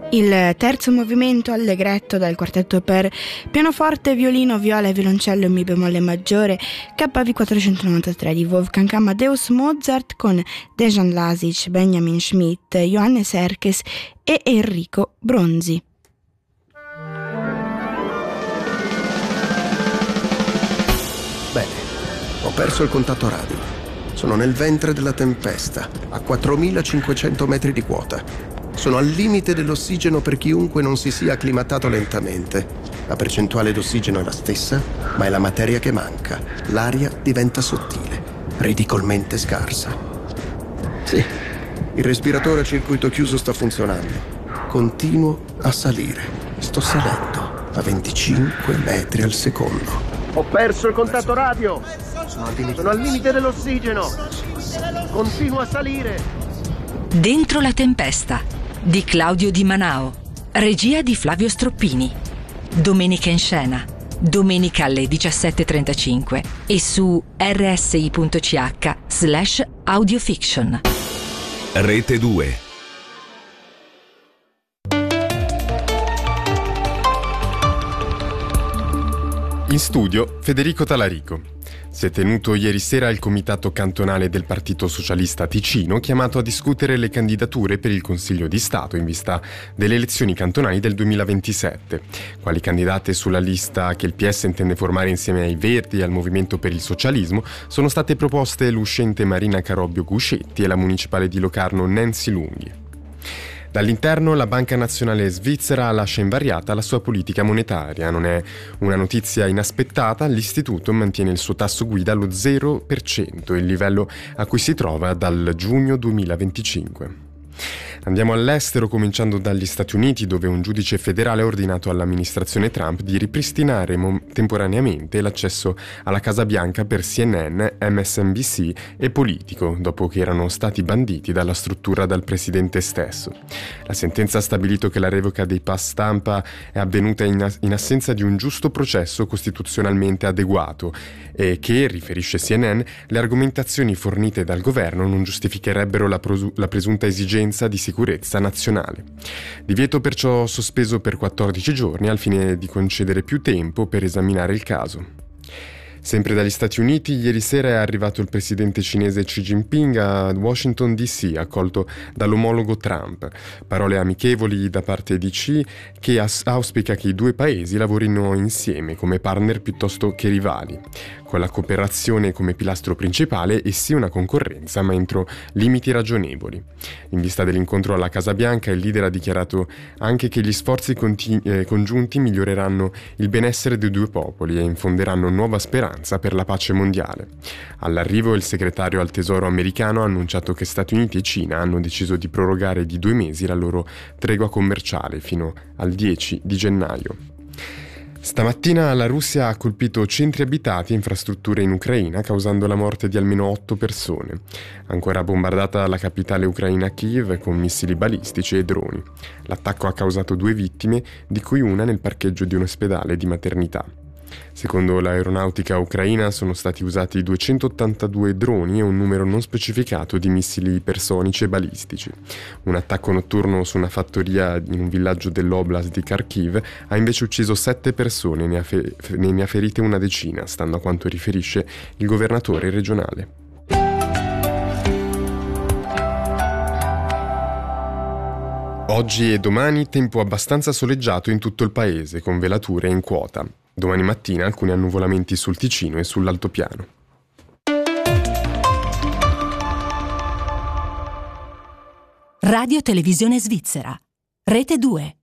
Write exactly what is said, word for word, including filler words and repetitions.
Il terzo movimento allegretto dal quartetto per pianoforte, violino, viola e violoncello mi bemolle maggiore K V quattrocentonovantatré di Wolfgang Amadeus Mozart con Dejan Lasic, Benjamin Schmidt, Johannes Herkes e Enrico Bronzi. Bene, ho perso il contatto radio. Sono nel ventre della tempesta, a quattromilacinquecento metri di quota. Sono al limite dell'ossigeno per chiunque non si sia acclimatato lentamente. La percentuale d'ossigeno è la stessa, ma è la materia che manca. L'aria diventa sottile, ridicolmente scarsa. Sì, il respiratore a circuito chiuso sta funzionando. Continuo a salire. Sto salendo a venticinque metri al secondo. Ho perso il contatto radio! Sono al limite, Sono al limite dell'ossigeno! Continuo a salire! Dentro la tempesta di Claudio Di Manao, regia di Flavio Stroppini. Domenica in scena, domenica alle diciassette e trentacinque e su rsi.ch slash audiofiction. Rete due. In studio Federico Talarico. Si è tenuto ieri sera il Comitato Cantonale del Partito Socialista Ticino, chiamato a discutere le candidature per il Consiglio di Stato in vista delle elezioni cantonali del duemilaventisette. Quali candidate sulla lista che il P S intende formare insieme ai Verdi e al Movimento per il Socialismo sono state proposte l'uscente Marina Carobbio Guscetti e la municipale di Locarno Nancy Lunghi. Dall'interno la Banca Nazionale Svizzera lascia invariata la sua politica monetaria. Non è una notizia inaspettata, l'istituto mantiene il suo tasso guida allo zero per cento, il livello a cui si trova dal giugno duemilaventicinque. Andiamo all'estero, cominciando dagli Stati Uniti, dove un giudice federale ha ordinato all'amministrazione Trump di ripristinare mom- temporaneamente l'accesso alla Casa Bianca per C N N, M S N B C e Politico, dopo che erano stati banditi dalla struttura dal presidente stesso. La sentenza ha stabilito che la revoca dei pass stampa è avvenuta in, as- in assenza di un giusto processo costituzionalmente adeguato e che, riferisce C N N, le argomentazioni fornite dal governo non giustificherebbero la, prosu- la presunta esigenza di sicurezza nazionale. Divieto perciò sospeso per quattordici giorni al fine di concedere più tempo per esaminare il caso. Sempre dagli Stati Uniti, ieri sera è arrivato il presidente cinese Xi Jinping a Washington D C, accolto dall'omologo Trump. Parole amichevoli da parte di Xi, che auspica che i due paesi lavorino insieme come partner piuttosto che rivali, con la cooperazione come pilastro principale e sì una concorrenza, ma entro limiti ragionevoli. In vista dell'incontro alla Casa Bianca, il leader ha dichiarato anche che gli sforzi continu- eh, congiunti miglioreranno il benessere dei due popoli e infonderanno nuova speranza per la pace mondiale. All'arrivo, il segretario al Tesoro americano ha annunciato che Stati Uniti e Cina hanno deciso di prorogare di due mesi la loro tregua commerciale fino al dieci di gennaio. Stamattina la Russia ha colpito centri abitati e infrastrutture in Ucraina, causando la morte di almeno otto persone. Ancora bombardata la capitale ucraina Kiev con missili balistici e droni. L'attacco ha causato due vittime, di cui una nel parcheggio di un ospedale di maternità. Secondo l'aeronautica ucraina sono stati usati duecentottantadue droni e un numero non specificato di missili ipersonici e balistici. Un attacco notturno su una fattoria in un villaggio dell'oblast di Kharkiv ha invece ucciso sette persone e ne ha, fe- ne ha ferite una decina, stando a quanto riferisce il governatore regionale. Oggi e domani tempo abbastanza soleggiato in tutto il paese, con velature in quota. Domani mattina alcuni annuvolamenti sul Ticino e sull'altopiano. Radio Televisione Svizzera, Rete due.